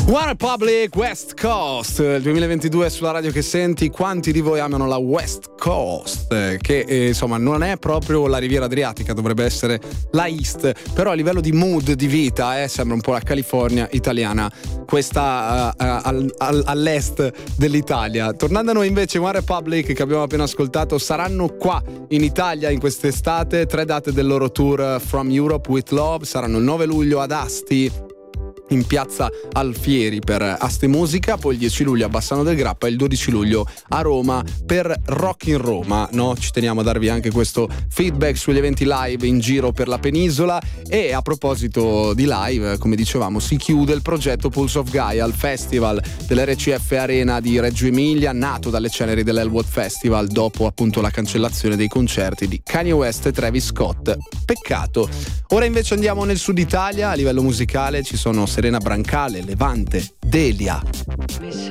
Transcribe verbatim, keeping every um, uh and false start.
OneRepublic West Coast, il duemilaventidue sulla radio che senti. Quanti di voi amano la West Coast? Che eh, insomma non è proprio la riviera adriatica, dovrebbe essere la East, però a livello di mood, di vita, eh, sembra un po' la California italiana, questa uh, uh, al, al, all'est dell'Italia. Tornando a noi invece, OneRepublic, che abbiamo appena ascoltato, saranno qua in Italia in quest'estate. Tre date del loro tour From Europe with Love saranno il nove luglio ad Asti, in piazza Alfieri per Asti Musica, poi il dieci luglio a Bassano del Grappa e il dodici luglio a Roma per Rock in Roma, no? Ci teniamo a darvi anche questo feedback sugli eventi live in giro per la penisola. E a proposito di live, come dicevamo, si chiude il progetto Pulse of Gaia, il festival dell'R C F Arena di Reggio Emilia, nato dalle ceneri dell'Elwood Festival dopo appunto la cancellazione dei concerti di Kanye West e Travis Scott. Peccato. Ora invece andiamo nel sud Italia. A livello musicale ci sono Serena Brancale, Levante, Delia. Wish